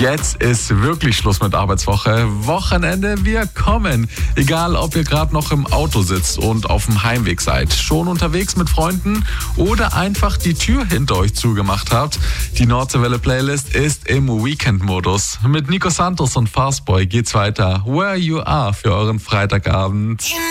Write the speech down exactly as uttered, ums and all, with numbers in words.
Jetzt ist wirklich Schluss mit Arbeitswoche. Wochenende, wir kommen. Egal, ob ihr gerade noch im Auto sitzt und auf dem Heimweg seid, schon unterwegs mit Freunden oder einfach die Tür hinter euch zugemacht habt. Die Nordseewelle-Playlist ist im Weekend-Modus. Mit Nico Santos und Fastboy geht's weiter. Where You Are für euren Freitagabend.